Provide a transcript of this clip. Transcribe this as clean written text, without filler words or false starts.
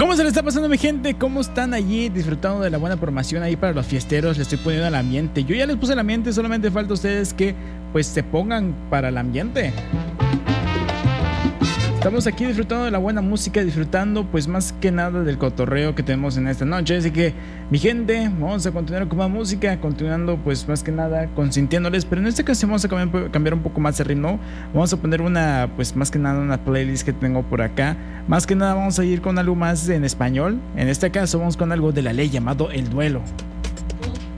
¿Cómo se le está pasando, mi gente? ¿Cómo están allí disfrutando de la buena programación ahí para los fiesteros? Le estoy poniendo el ambiente. Yo ya les puse el ambiente, solamente falta a ustedes que pues se pongan para el ambiente. Estamos aquí disfrutando de la buena música, disfrutando pues más que nada del cotorreo que tenemos en esta noche. Así que, mi gente, vamos a continuar con más música, continuando pues más que nada consintiéndoles. Pero en esta ocasión vamos a cambiar un poco más el ritmo. Vamos a poner una, pues más que nada una playlist que tengo por acá. Más que nada vamos a ir con algo más en español. En este caso vamos con algo de La Ley llamado El Duelo.